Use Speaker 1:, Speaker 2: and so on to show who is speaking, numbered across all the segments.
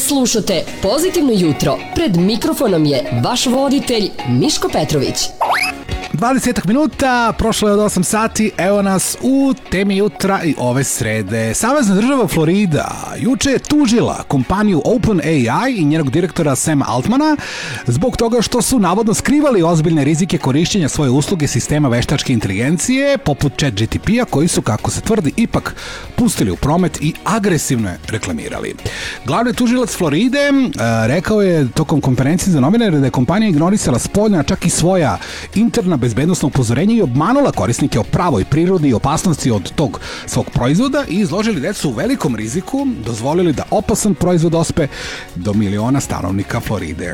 Speaker 1: Slušate Pozitivno jutro. Pred mikrofonom je vaš voditelj Miško Petrović.
Speaker 2: 20 minuta, prošlo je od 8 sati, evo nas u temi jutra i ove srede. Savezna država Florida juče je tužila kompaniju OpenAI i njenog direktora Sama Altmana zbog toga što su navodno skrivali ozbiljne rizike korišćenja svoje usluge sistema veštačke inteligencije poput ChatGPT-a koji su, kako se tvrdi, ipak pustili u promet i agresivno je reklamirali. Glavni tužilac Floride rekao je tokom konferencije za novinare da je kompanija ignorisala spoljna čak i svoja interna bezbednosno upozorenje i obmanula korisnike o pravoj prirodi i opasnosti od tog svog proizvoda i izložili decu u velikom riziku, dozvolili da opasan proizvod ospe do miliona stanovnika Floride.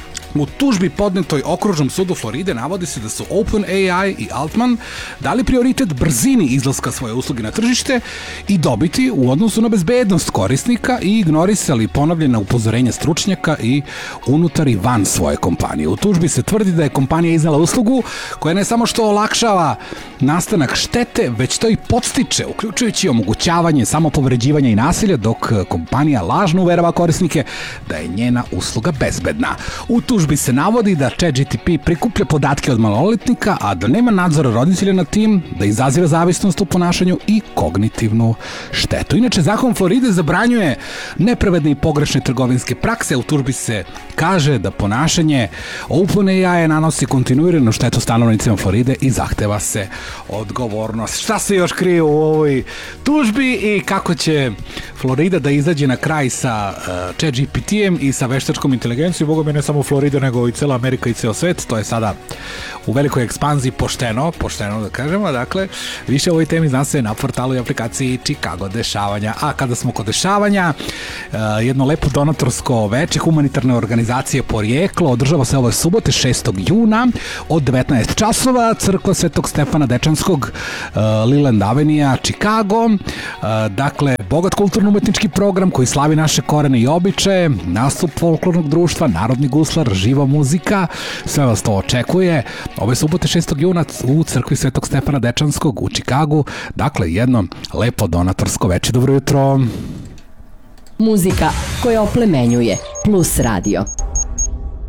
Speaker 2: U tužbi podnetoj Okružnom sudu Floride navodi se da su OpenAI i Altman dali prioritet brzini izlaska svoje usluge na tržište i dobiti u odnosu na bezbednost korisnika i ignorisali ponovljena upozorenja stručnjaka i unutar i van svoje kompanije. U tužbi se tvrdi da je kompanija iznala uslugu koja ne samo što olakšava nastanak štete, već to i podstiče, uključujući omogućavanje samopovređivanja i nasilja, dok kompanija lažno uverava korisnike da je njena usluga bezbedna. U tužbi se navodi da ChatGPT prikuplja podatke od maloletnika, a da nema nadzora roditelja nad tim, da izaziva zavisnost u ponašanju i kognitivnu štetu. Inače, zakon Floride zabranjuje nepravedne i pogrešne trgovinske prakse. U tužbi se kaže da ponašanje OpenAI nanosi kontinuiranu štetu stanovnicima Floride i zahteva se odgovornost. Šta se još krije u ovoj tužbi i kako će Florida da izađe na kraj sa ChatGPT-em i sa veštačkom inteligencijom? Boga mi, ne samo Florida, nego i cela Amerika i ceo svet. To je sada u velikoj ekspanziji pošteno da kažemo. Dakle, više o ovoj temi zna se na portalu i aplikaciji Chicago dešavanja. A kada smo kod dešavanja, jedno lepo donatorsko veče humanitarne organizacije Porijeklo održava se ove subote 6. juna od 19 časova, crkva Svetog Stefana Dečanskog, Leland Avenue, Chicago. Dakle, bogat kulturno-umetnički program koji slavi naše korene i običaje, nastup folklornog društva, narodni guslar, živa muzika, sve vas to očekuje ove subote 6. juna u crkvi Svetog Stefana Dečanskog u Chicagu. Dakle, jedno lepo donatorsko veče. Dobro jutro.
Speaker 1: Muzika koja oplemenjuje. Plus radio.